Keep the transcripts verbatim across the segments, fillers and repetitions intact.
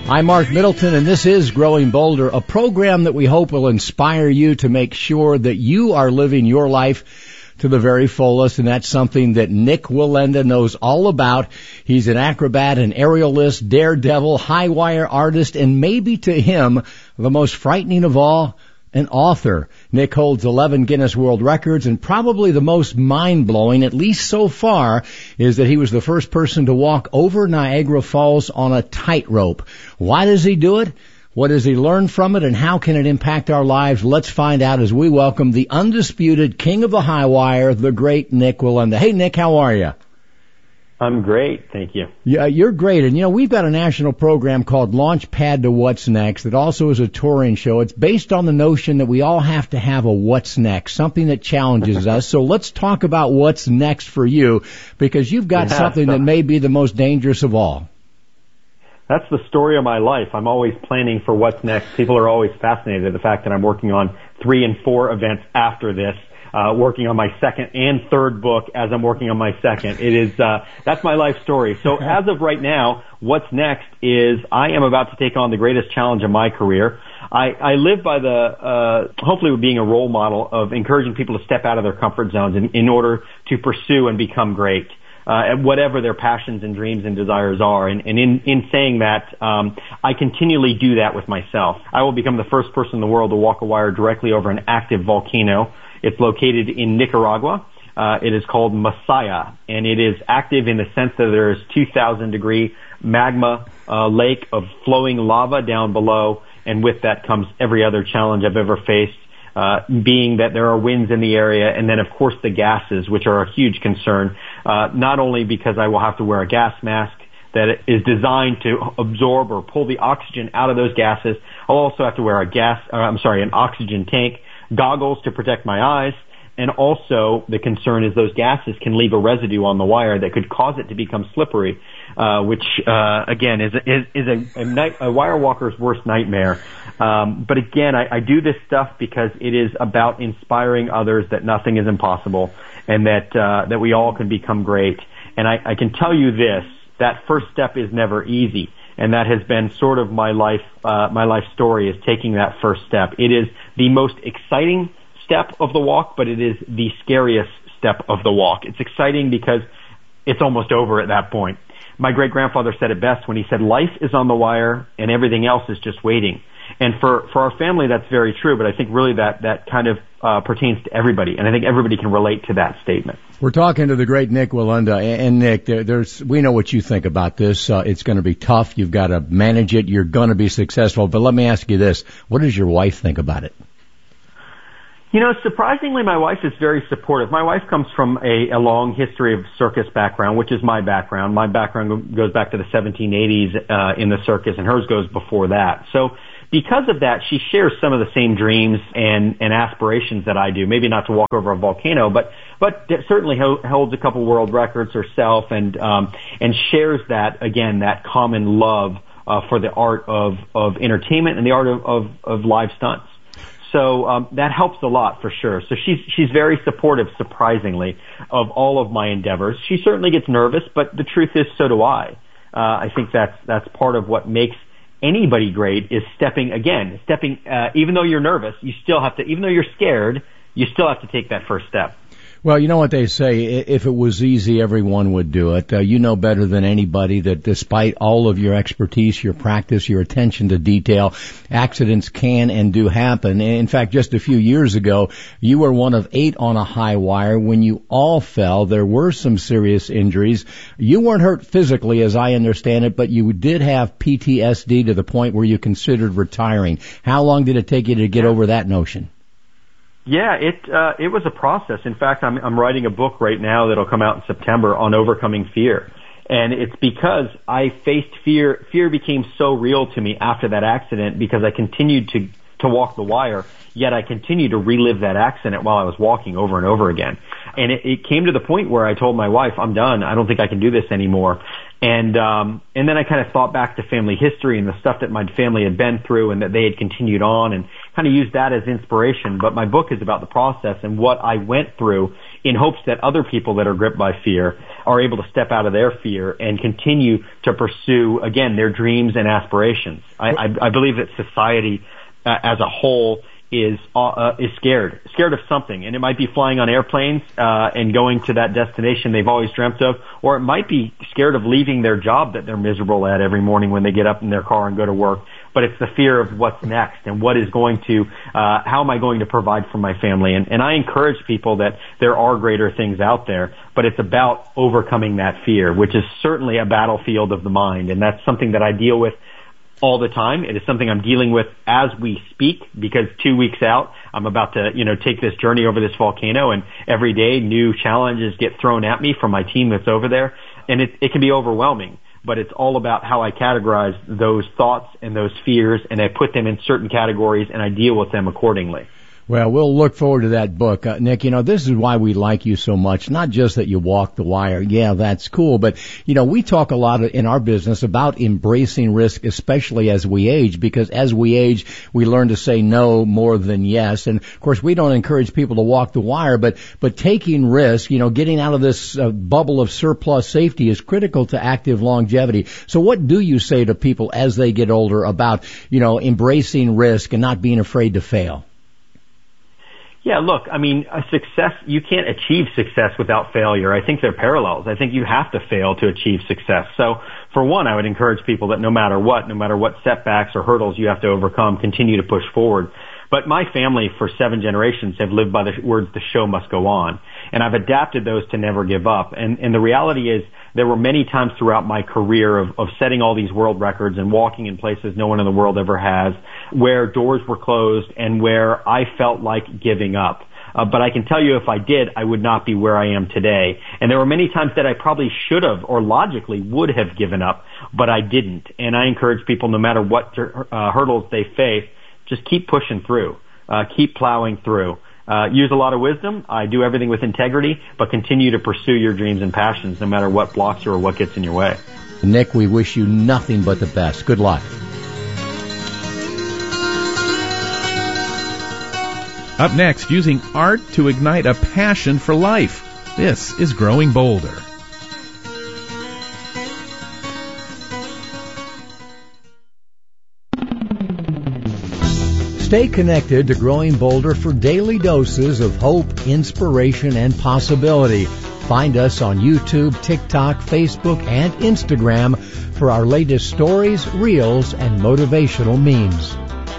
I'm Mark Middleton, and this is Growing Bolder, a program that we hope will inspire you to make sure that you are living your life to the very fullest, and that's something that Nik Wallenda knows all about. He's an acrobat, an aerialist, daredevil, high wire artist, and maybe to him, the most frightening of all, an author. Nik holds eleven Guinness World Records, and probably the most mind-blowing, at least so far, is that he was the first person to walk over Niagara Falls on a tightrope. Why does he do it? What does he learn from it, and how can it impact our lives? Let's find out as we welcome the undisputed king of the high wire, the great Nik Wallenda. Hey, Nik, how are you? I'm great, thank you. Yeah, you're great. And, you know, we've got a national program called Launchpad to What's Next that also is a touring show. It's based on the notion that we all have to have a what's next, something that challenges us. So let's talk about what's next for you, because you've got yeah, something so, that may be the most dangerous of all. That's the story of my life. I'm always planning for what's next. People are always fascinated at the fact that I'm working on three and four events after this. Uh, working on my second and third book as I'm working on my second. It is, uh, that's my life story. So as of right now, what's next is I am about to take on the greatest challenge of my career. I, I live by the, uh, hopefully being a role model of encouraging people to step out of their comfort zones in, in order to pursue and become great. Uh, at whatever their passions and dreams and desires are. And, and in, in saying that, um, I continually do that with myself. I will become the first person in the world to walk a wire directly over an active volcano. It's located in Nicaragua. Uh, it is called Masaya, and it is active in the sense that there is two thousand degree magma uh, lake of flowing lava down below, and with that comes every other challenge I've ever faced, uh, being that there are winds in the area, and then of course the gases, which are a huge concern, uh, not only because I will have to wear a gas mask that is designed to absorb or pull the oxygen out of those gases. I'll also have to wear a gas, uh, I'm sorry, an oxygen tank, goggles to protect my eyes, and also the concern is those gases can leave a residue on the wire that could cause it to become slippery, uh, which uh, again is is, is a, a, night, a wire walker's worst nightmare. Um, but again, I, I do this stuff because it is about inspiring others that nothing is impossible, and that uh, that we all can become great. And I, I can tell you this: that first step is never easy. And that has been sort of my life, uh, my life story is taking that first step. It is the most exciting step of the walk, but it is the scariest step of the walk. It's exciting because it's almost over at that point. My great-grandfather said it best when he said, life is on the wire and everything else is just waiting. And for, for our family, that's very true, but I think really that, that kind of uh, pertains to everybody, and I think everybody can relate to that statement. We're talking to the great Nik Wallenda, and Nik, there, there's we know what you think about this. Uh, it's going to be tough. You've got to manage it. You're going to be successful. But let me ask you this: what does your wife think about it? You know, surprisingly, my wife is very supportive. My wife comes from a, a long history of circus background, which is my background. My background goes back to the seventeen eighties uh, in the circus, and hers goes before that. So because of that, she shares some of the same dreams and, and aspirations that I do. Maybe not to walk over a volcano, but but certainly holds a couple world records herself, and um, and shares that, again, that common love uh, for the art of, of entertainment and the art of, of, of live stunts. So um, that helps a lot for sure. So she's she's very supportive, surprisingly, of all of my endeavors. She certainly gets nervous, but the truth is, so do I. Uh, I think that's that's part of what makes anybody great, is stepping again, stepping. Uh, even though you're nervous, you still have to. Even though you're scared, you still have to take that first step. Well, you know what they say, if it was easy, everyone would do it. Uh, you know better than anybody that despite all of your expertise, your practice, your attention to detail, accidents can and do happen. In fact, just a few years ago, you were one of eight on a high wire. When you all fell, there were some serious injuries. You weren't hurt physically, as I understand it, but you did have P T S D to the point where you considered retiring. How long did it take you to get over that notion? Yeah, it uh, it was a process. In fact, I'm I'm writing a book right now that'll come out in September on overcoming fear. And it's because I faced fear. Fear became so real to me after that accident because I continued to to walk the wire, yet I continued to relive that accident while I was walking over and over again. And it, it came to the point where I told my wife, I'm done. I don't think I can do this anymore. And um, and then I kind of thought back to family history and the stuff that my family had been through and that they had continued on, and kind of used that as inspiration. But my book is about the process and what I went through in hopes that other people that are gripped by fear are able to step out of their fear and continue to pursue, again, their dreams and aspirations. I, I, I believe that society uh, as a whole is uh, is scared, scared of something. And it might be flying on airplanes uh, and going to that destination they've always dreamt of, or it might be scared of leaving their job that they're miserable at every morning when they get up in their car and go to work. But it's the fear of what's next and what is going to, uh, how am I going to provide for my family? And, and I encourage people that there are greater things out there, but it's about overcoming that fear, which is certainly a battlefield of the mind. And that's something that I deal with all the time. It is something I'm dealing with as we speak, because two weeks out, I'm about to, you know, take this journey over this volcano, and every day new challenges get thrown at me from my team that's over there. And it, it can be overwhelming. But it's all about how I categorize those thoughts and those fears, and I put them in certain categories, and I deal with them accordingly. Well, we'll look forward to that book. Uh, Nick, you know, this is why we like you so much. Not just that you walk the wire. Yeah, that's cool. But, you know, we talk a lot in our business about embracing risk, especially as we age, because as we age, we learn to say no more than yes. And, of course, we don't encourage people to walk the wire, but, but taking risk, you know, getting out of this uh, bubble of surplus safety is critical to active longevity. So what do you say to people as they get older about, you know, embracing risk and not being afraid to fail? Yeah, look, I mean, a success, you can't achieve success without failure. I think they're parallels. I think you have to fail to achieve success. So, for one, I would encourage people that no matter what, no matter what setbacks or hurdles you have to overcome, continue to push forward. But my family for seven generations have lived by the words, the show must go on. And I've adapted those to never give up. And, and the reality is, there were many times throughout my career of, of setting all these world records and walking in places no one in the world ever has, where doors were closed and where I felt like giving up. Uh, but I can tell you if I did, I would not be where I am today. And there were many times that I probably should have or logically would have given up, but I didn't. And I encourage people, no matter what uh, hurdles they face, just keep pushing through, uh, keep plowing through. Uh, use a lot of wisdom. I do everything with integrity, but continue to pursue your dreams and passions no matter what blocks you or what gets in your way. Nick, we wish you nothing but the best. Good luck. Up next, using art to ignite a passion for life. This is Growing Bolder. Stay connected to Growing Bolder for daily doses of hope, inspiration, and possibility. Find us on YouTube, TikTok, Facebook, and Instagram for our latest stories, reels, and motivational memes.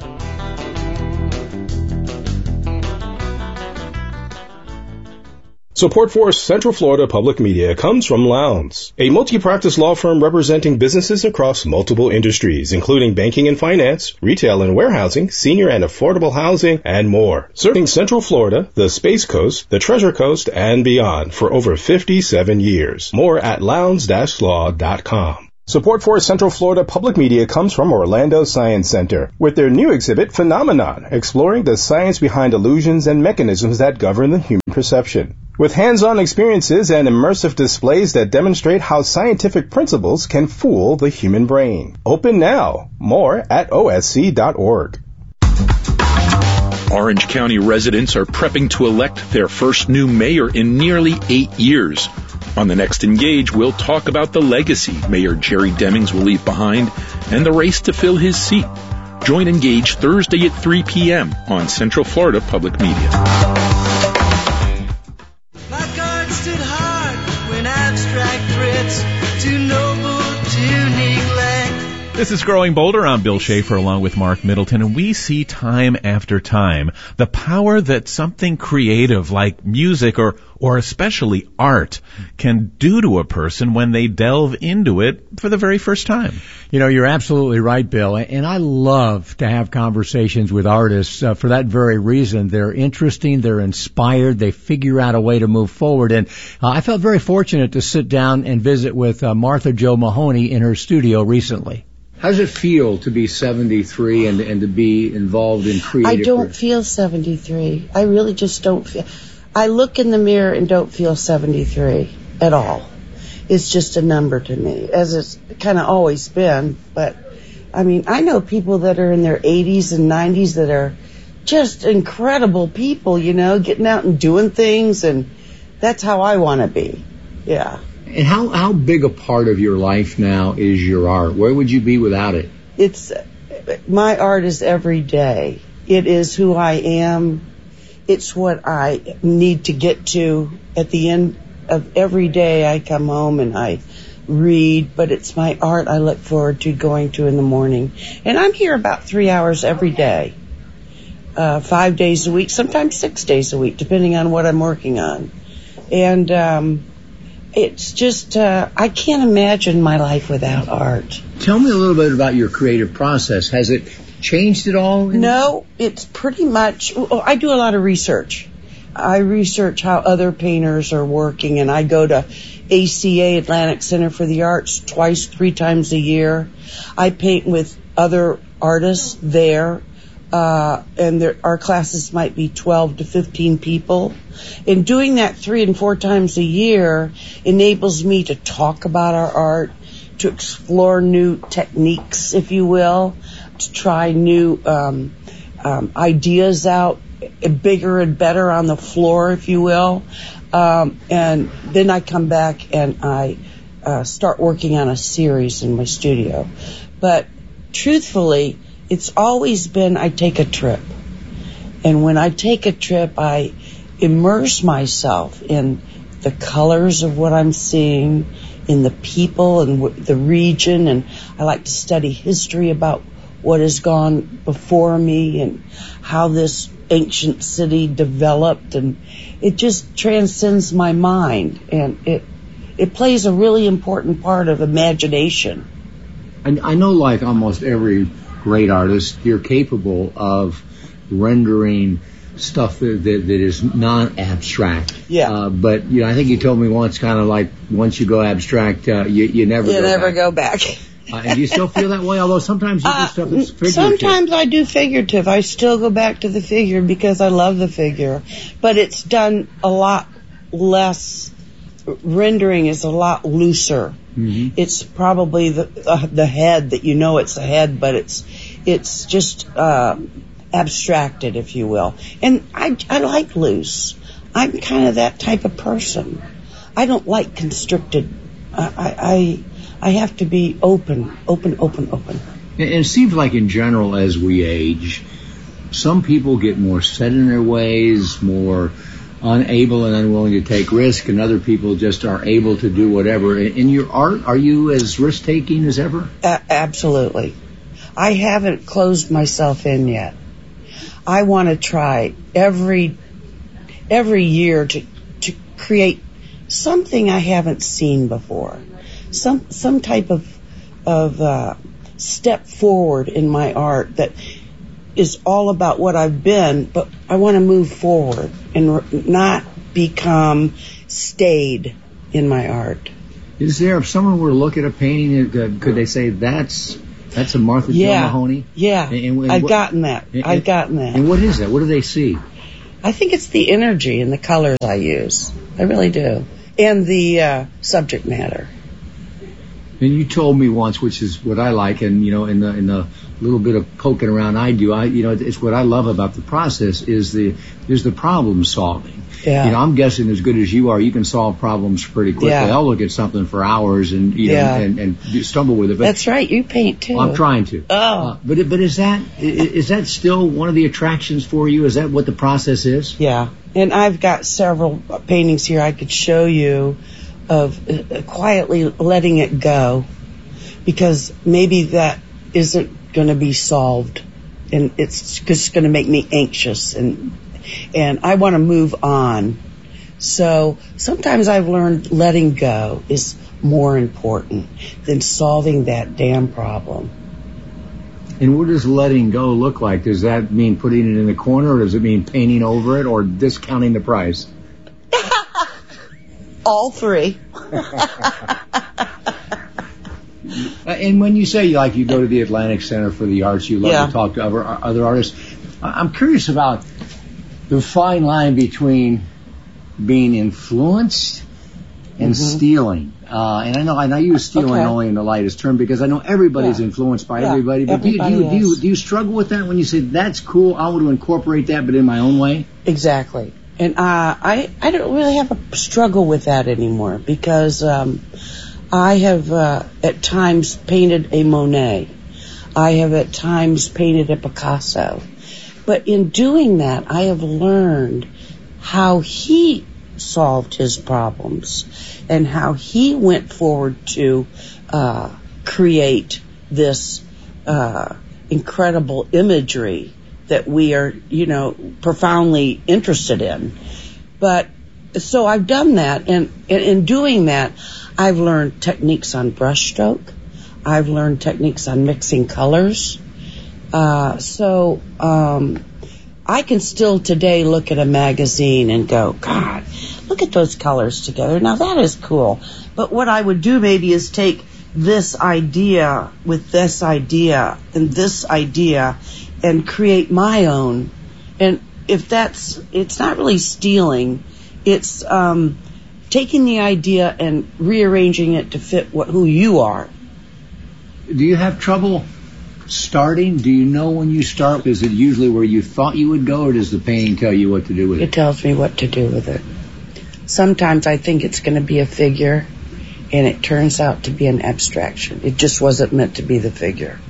Support for Central Florida Public Media comes from Lowndes, a multi-practice law firm representing businesses across multiple industries, including banking and finance, retail and warehousing, senior and affordable housing, and more. Serving Central Florida, the Space Coast, the Treasure Coast, and beyond for over fifty-seven years. More at lowndes dash law dot com. Support for Central Florida Public Media comes from Orlando Science Center, with their new exhibit, Phenomenon, exploring the science behind illusions and mechanisms that govern the human perception. With hands-on experiences and immersive displays that demonstrate how scientific principles can fool the human brain. Open now. More at O S C dot org. Orange County residents are prepping to elect their first new mayor in nearly eight years. On the next Engage, we'll talk about the legacy Mayor Jerry Demings will leave behind and the race to fill his seat. Join Engage Thursday at three p.m. on Central Florida Public Media. My guard stood hard when abstract threats too noble to neglect. This is Growing Bolder. I'm Bill Schaefer along with Mark Middleton, and we see time after time the power that something creative like music or or especially art can do to a person when they delve into it for the very first time. You know, you're absolutely right, Bill, and I love to have conversations with artists uh, for that very reason. They're interesting, they're inspired, they figure out a way to move forward, and uh, I felt very fortunate to sit down and visit with uh, Martha Jo Mahoney in her studio recently. How does it feel to be seventy-three and, and to be involved in creative? I don't feel seventy-three. I really just don't feel. I look in the mirror and don't feel seventy-three at all. It's just a number to me, as it's kind of always been. But, I mean, I know people that are in their eighties and nineties that are just incredible people, you know, getting out and doing things and that's how I want to be. Yeah. And how, how big a part of your life now is your art? Where would you be without it? It's, my art is every day. It is who I am. It's what I need to get to at the end of every day. I come home and I read, but it's my art I look forward to going to in the morning. And I'm here about three hours every day, uh, five days a week, sometimes six days a week, depending on what I'm working on. And um, it's just, uh, I can't imagine my life without art. Tell me a little bit about your creative process. Has it changed at all? No, it's pretty much, oh, I do a lot of research. I research how other painters are working, and I go to A C A, Atlantic Center for the Arts, twice, three times a year. I paint with other artists there, uh, and there, our classes might be twelve to fifteen people. And doing that three and four times a year enables me to talk about our art, to explore new techniques, if you will, to try new um, um, ideas out, bigger and better on the floor, if you will. Um, and then I come back and I uh, start working on a series in my studio. But truthfully, it's always been I take a trip. And when I take a trip, I immerse myself in the colors of what I'm seeing, in the people and w- the region. And I like to study history about what has gone before me and how this ancient city developed, and it just transcends my mind, and it it plays a really important part of imagination. And I know, like almost every great artist, you're capable of rendering stuff that, that, that is non-abstract. Yeah. Uh, but you know, I think you told me once, kind of like once you go abstract, uh, you, you never you go never back. go back. Uh, and do you still feel that way? Although sometimes you do Uh, stuff that's figurative. sometimes I do figurative. I still go back to the figure because I love the figure. But it's done a lot less, rendering is a lot looser. Mm-hmm. It's probably the uh, the head that you know it's a head, but it's it's just uh, abstracted, if you will. And I, I like loose. I'm kind of that type of person. I don't like constricted. I... I, I I have to be open, open, open, open. And it seems like in general, as we age, some people get more set in their ways, more unable and unwilling to take risk, and other people just are able to do whatever. In your art, are you as risk-taking as ever? A- absolutely. I haven't closed myself in yet. I want to try every every year to to create something I haven't seen before. Some some type of of uh, step forward in my art that is all about what I've been, but I want to move forward and r- not become stayed in my art. Is there, if someone were to look at a painting, uh, could they say that's that's a Martha Yeah, Joe Mahoney? yeah. And- and I've what- gotten that. and- I've gotten that. And what is that? What do they see? I think it's the energy and the colors I use. I really do, and the uh, subject matter. And you told me once, which is what I like, and you know, in the in the little bit of poking around I do, I you know, it's what I love about the process is the is the problem solving. Yeah. You know, I'm guessing as good as you are, you can solve problems pretty quickly. Yeah. I'll look at something for hours and you Yeah. know and, and stumble with it. But That's right. You paint too. I'm trying to. Oh. Uh, but it- but is that i- is that still one of the attractions for you? Is that what the process is? Yeah, and I've got several paintings here I could show you of uh, quietly letting it go, because maybe that isn't going to be solved, and it's just going to make me anxious, and and I want to move on. So sometimes I've learned letting go is more important than solving that damn problem. And what does letting go look like? Does that mean putting it in the corner, or does it mean painting over it, or discounting the price? All three. Uh, And when you say, like, you go to the Atlantic Center for the Arts, you love Yeah. to talk to other, other artists, I- I'm curious about the fine line between being influenced and Mhm. stealing. Uh, and I know I know you use stealing Okay. only in the lightest term, because I know everybody's Yeah. influenced by Yeah, everybody. But do you, do, you, everybody do, you, is. do you struggle with that when you say, that's cool, I want to incorporate that, but in my own way? Exactly. And uh, I, I don't really have a struggle with that anymore because um, I have uh, at times painted a Monet. I have at times painted a Picasso. But in doing that, I have learned how he solved his problems and how he went forward to uh, create this uh, incredible imagery that we are, you know, profoundly interested in. But so I've done that, and, and in doing that, I've learned techniques on brushstroke. I've learned techniques on mixing colors. Uh, so um, I can still today look at a magazine and go, God, look at those colors together. Now that is cool. But what I would do maybe is take this idea with this idea and this idea and create my own. And if that's, it's not really stealing, it's um, taking the idea and rearranging it to fit what who you are. Do you have trouble starting? Do you know when you start? Is it usually where you thought you would go, or does the painting tell you what to do with it? It tells me what to do with it. Sometimes I think it's going to be a figure, and it turns out to be an abstraction. It just wasn't meant to be the figure.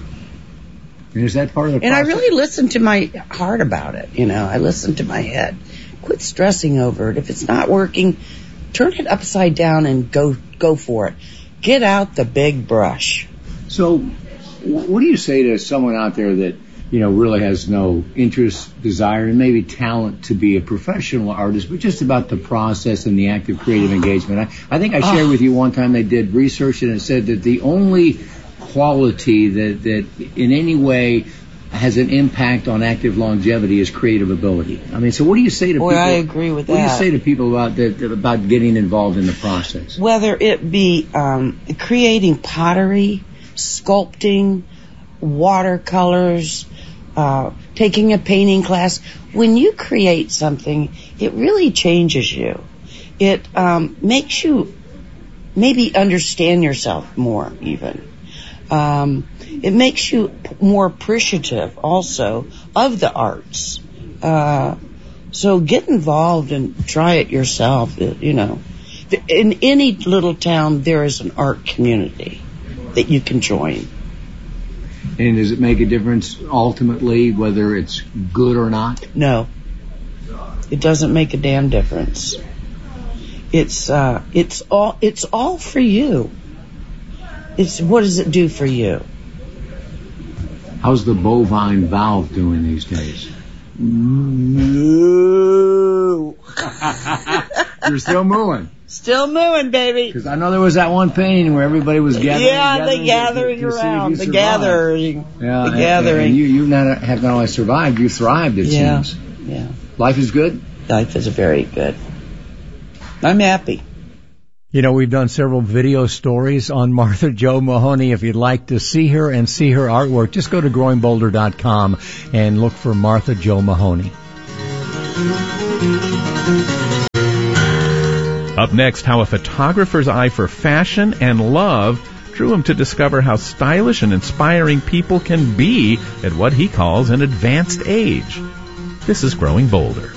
And is that part of the and process? I really listen to my heart about it, you know. I listen to my head. Quit stressing over it. If it's not working, turn it upside down and go go for it. Get out the big brush. So what do you say to someone out there that, you know, really has no interest, desire, and maybe talent to be a professional artist, but just about the process and the active creative engagement? I, I think I shared oh. with you one time they did research and it said that the only quality that, that in any way has an impact on active longevity is creative ability. I mean, so what do you say to Boy, people? I agree with what that. What do you say to people about that, about getting involved in the process? Whether it be um, creating pottery, sculpting, watercolors, uh, taking a painting class, when you create something, it really changes you. It um, makes you maybe understand yourself more, even. Um, it makes you p- more appreciative also of the arts. Uh, so get involved and try it yourself. You know, in any little town, there is an art community that you can join. And does it make a difference ultimately whether it's good or not? No. It doesn't make a damn difference. It's uh, it's all it's all for you. It's what does it do for you? How's the bovine valve doing these days? Moo. You're still mooing. Still mooing, baby. Because I know there was that one painting where everybody was gathering. Yeah, gathering the gathering to, to around, the survived. gathering, yeah, the and, gathering. And you, you not, have not only survived, you thrived. It yeah. seems. Yeah. Life is good. Life is very good. I'm happy. You know, we've done several video stories on Martha Jo Mahoney. If you'd like to see her and see her artwork, just go to growing boulder dot com and look for Martha Jo Mahoney. Up next, how a photographer's eye for fashion and love drew him to discover how stylish and inspiring people can be at what he calls an advanced age. This is Growing Bolder.